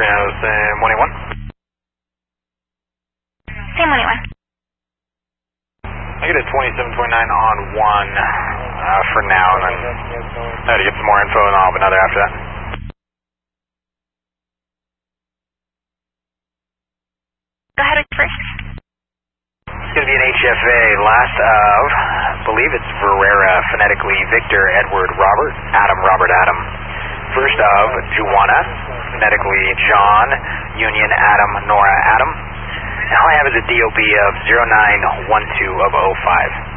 Reno, Sim 181. Sim 181. I get a 2729 on 1 for now, and then I gotta get some more info, and I'll have another after that. Go ahead with first. It's going to be an HFA, last of, I believe it's Verrera, phonetically Victor, Edward, Robert, Adam, Robert, Adam. First of, Juana, phonetically John, Union, Adam, Nora, Adam. And all I have is a DOB of 0912 of 05.